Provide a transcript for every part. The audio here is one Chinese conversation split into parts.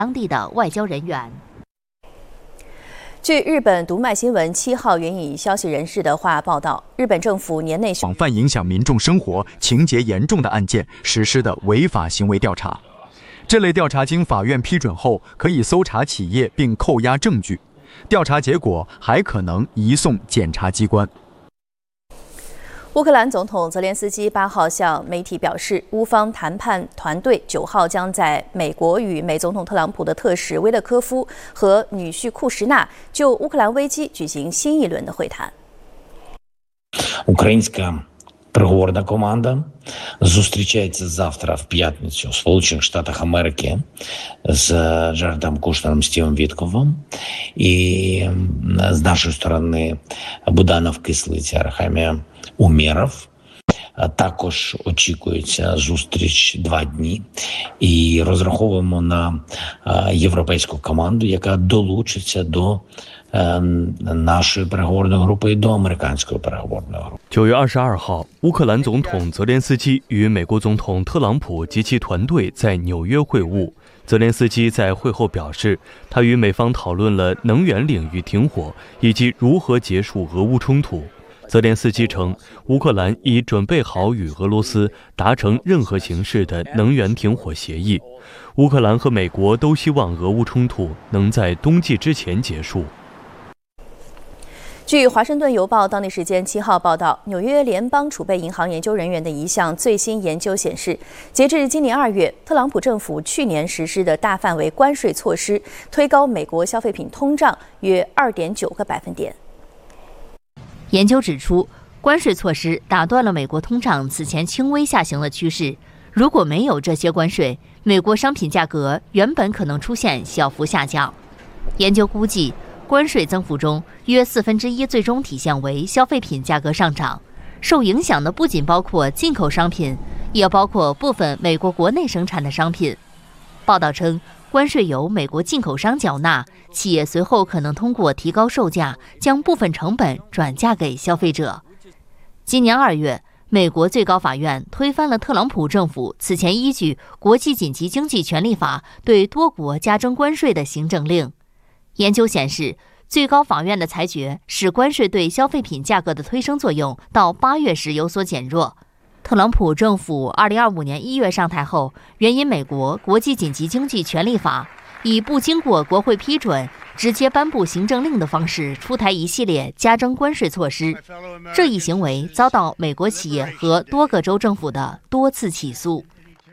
当地的外交人员。 据日本读卖新闻7号援引消息人士的话报道，日本政府年内广泛影响民众生活、情节严重的案件实施的违法行为调查。这类调查经法院批准后，可以搜查企业并扣押证据，调查结果还可能移送检察机关。 乌克兰总统泽连斯基8号向媒体表示，乌方谈判团队9号将在美国与美总统特朗普的特使威勒科夫和女婿库什纳就乌克兰危机举行新一轮的会谈。 Переговорна команда зустрічається завтра в п'ятницю в Сполучених Штатах Америки з Джаредом Кушнером, Стівом Вітковим і з нашої сторони Буданов, Кислиця, Архамія, Умєров. Також очікується зустріч 2 дні і розраховуємо на європейську команду, яка долучиться до нашої переговорної групи і до американської переговорної групи。 9月22号，乌克兰总统泽连斯基与美国总统特朗普及其团队在纽约会晤。泽连斯基在会后表示，他与美方讨论了能源领域停火以及如何结束俄乌冲突。泽连斯基称，乌克兰已准备好与俄罗斯达成任何形式的能源停火协议。乌克兰和美国都希望俄乌冲突能在冬季之前结束。 据《华盛顿邮报》当地时间7号报道，纽约联邦储备银行研究人员的一项最新研究显示，截至今年2月，特朗普政府去年实施的大范围关税措施，推高美国消费品通胀约2.9个百分点。 研究指出，关税措施打断了美国通胀此前轻微下行的趋势。如果没有这些关税，美国商品价格原本可能出现小幅下降。研究估计，关税增幅中约1/4最终体现为消费品价格上涨。受影响的不仅包括进口商品，也包括部分美国国内生产的商品。报道称，关税由美国进口商缴纳，企业随后可能通过提高售价，将部分成本转嫁给消费者。今年2月，美国最高法院推翻了特朗普政府此前依据《国际紧急经济权利法》对多国加征关税的行政令。研究显示，最高法院的裁决使关税对消费品价格的推升作用到8月时有所减弱。特朗普政府2025年1月上台后，援引美国国际紧急经济权利法，以不经过国会批准直接颁布行政令的方式出台一系列加征关税措施。这一行为遭到美国企业和多个州政府的多次起诉。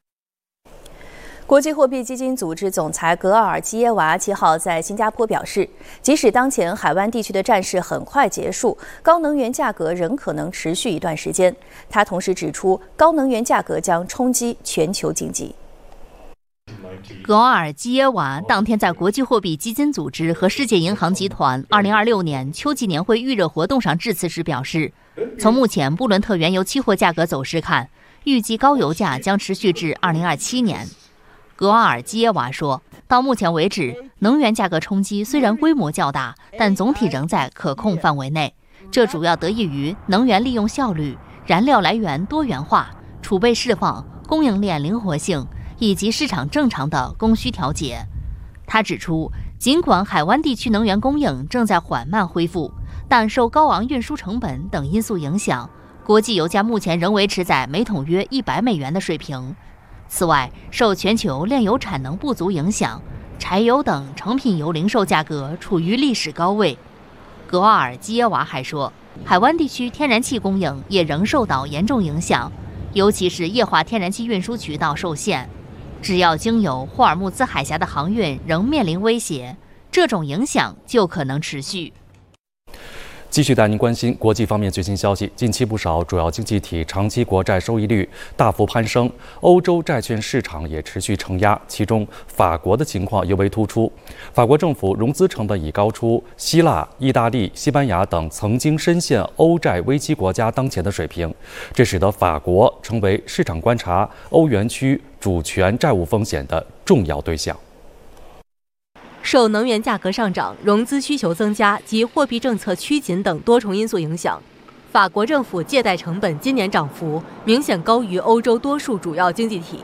国际货币基金组织总裁格奥尔基耶娃7号在新加坡表示，即使当前海湾地区的战事很快结束，高能源价格仍可能持续一段时间。他同时指出，高能源价格将冲击全球经济。 格奥尔基耶娃当天在国际货币基金组织和世界银行集团2026年秋季年会预热活动上致辞时表示，从目前布伦特原油期货价格走势看，预计高油价将持续至2027年。格瓦尔基耶娃说，到目前为止，能源价格冲击虽然规模较大，但总体仍在可控范围内。这主要得益于能源利用效率、燃料来源多元化、储备释放、供应链灵活性以及市场正常的供需调节。他指出，尽管海湾地区能源供应正在缓慢恢复，但受高昂运输成本等因素影响，国际油价目前仍维持在每桶约$100的水平。此外，受全球炼油产能不足影响，柴油等成品油零售价格处于历史高位。格瓦尔基耶娃还说，海湾地区天然气供应也仍受到严重影响，尤其是液化天然气运输渠道受限。只要经由霍尔木兹海峡的航运仍面临威胁，这种影响就可能持续。 继续带您关心国际方面最新消息。近期不少主要经济体长期国债收益率大幅攀升，欧洲债券市场也持续承压，其中法国的情况尤为突出。法国政府融资成本已高出希腊、意大利、西班牙等曾经深陷欧债危机国家当前的水平，这使得法国成为市场观察欧元区主权债务风险的重要对象。 受能源价格上涨、融资需求增加及货币政策趋紧等多重因素影响，法国政府借贷成本今年涨幅明显高于欧洲多数主要经济体。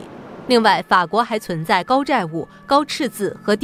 另外，法国还存在高债务、高赤字和